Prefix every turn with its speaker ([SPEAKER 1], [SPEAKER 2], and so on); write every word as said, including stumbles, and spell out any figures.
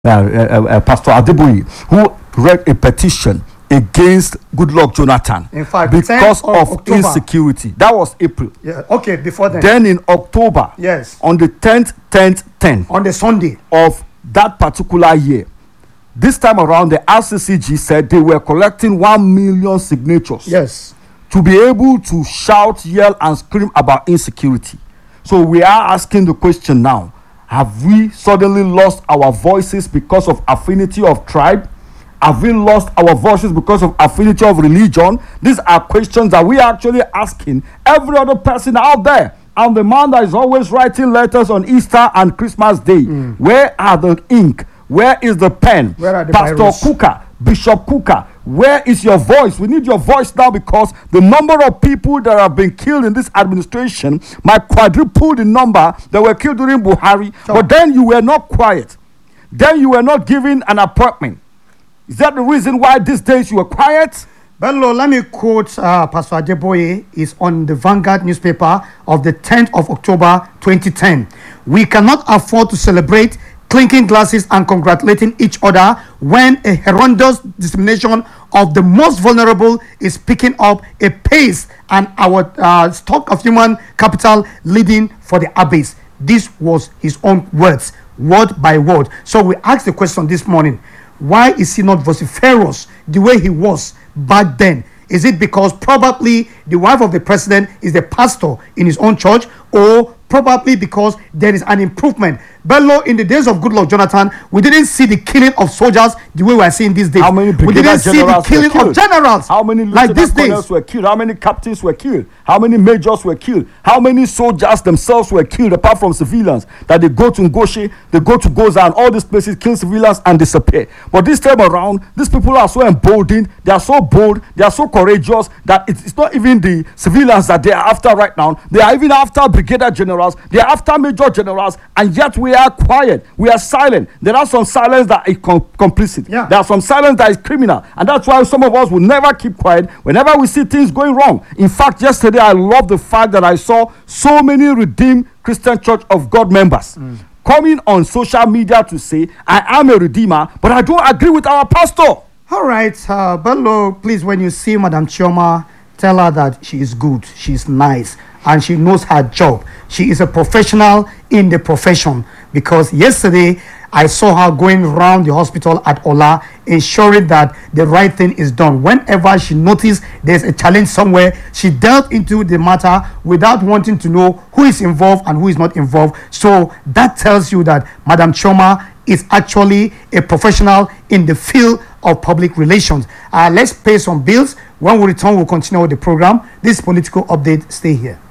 [SPEAKER 1] uh, uh, uh, Pastor Adeboye, who read a petition against Goodluck Jonathan
[SPEAKER 2] in fact,
[SPEAKER 1] because of,
[SPEAKER 2] of
[SPEAKER 1] insecurity. That was April.
[SPEAKER 2] Yeah. Okay, before then.
[SPEAKER 1] Then in October,
[SPEAKER 2] yes,
[SPEAKER 1] on the tenth, tenth, tenth,
[SPEAKER 2] on the Sunday
[SPEAKER 1] of that particular year, this time around, the R C C G said they were collecting one million signatures.
[SPEAKER 2] Yes.
[SPEAKER 1] To be able to shout, yell, and scream about insecurity. So we are asking the question now: have we suddenly lost our voices because of affinity of tribe? Have we lost our voices because of affinity of religion? These are questions that we are actually asking every other person out there. And the man that is always writing letters on Easter and Christmas Day, mm. where are the ink? Where is the pen?
[SPEAKER 2] Where are the
[SPEAKER 1] Pastor
[SPEAKER 2] virus?
[SPEAKER 1] Kuka, Bishop Kuka, where is your voice? We need your voice now, because the number of people that have been killed in this administration might quadruple the number that were killed during Buhari. Sure. But then you were not quiet. Then you were not given an appointment. Is that the reason why these days you were quiet?
[SPEAKER 2] Bello, let me quote uh, Pastor Adeboye. Is on the Vanguard newspaper of the tenth of October twenty ten. We cannot afford to celebrate clinking glasses and congratulating each other when a horrendous discrimination of the most vulnerable is picking up a pace and our uh, stock of human capital leading for the abyss. This was his own words, word by word. So we asked the question this morning: why is he not vociferous the way he was back then? Is it because probably the wife of the president is the pastor in his own church, or probably because there is an improvement? Bello, in the days of Goodluck Jonathan, we didn't see the killing of soldiers the way we are seeing these days.
[SPEAKER 1] How many
[SPEAKER 2] we didn't see the killing
[SPEAKER 1] killed?
[SPEAKER 2] of generals.
[SPEAKER 1] How many
[SPEAKER 2] like these days
[SPEAKER 1] were killed? How many captains were killed? How many majors were killed? How many soldiers themselves were killed, apart from civilians? That they go to Ngoshi, they go to Goza, and all these places, kill civilians and disappear. But this time around, these people are so emboldened, they are so bold, they are so courageous that it's, it's not even the civilians that they are after right now. They are even after brigadier generals, they are after major generals, and yet we are quiet. We are silent. There are some silence that is com- complicit.
[SPEAKER 2] Yeah.
[SPEAKER 1] There are some silence that is criminal. And that's why some of us will never keep quiet whenever we see things going wrong. In fact, yesterday I love the fact that I saw so many Redeemed Christian Church of God members mm. coming on social media to say, I am a redeemer, but I don't agree with our pastor.
[SPEAKER 2] All right, uh, Bello, please, when you see Madam Chioma, tell her that she is good, she is nice, and she knows her job. She is a professional in the profession, because yesterday I saw her going around the hospital at Ola, ensuring that the right thing is done. Whenever she noticed there's a challenge somewhere, she delved into the matter without wanting to know who is involved and who is not involved. So that tells you that Madam Chioma is actually a professional in the field of public relations. Uh, let's pay some bills. When we return, we'll continue with the program. This political update, stay here.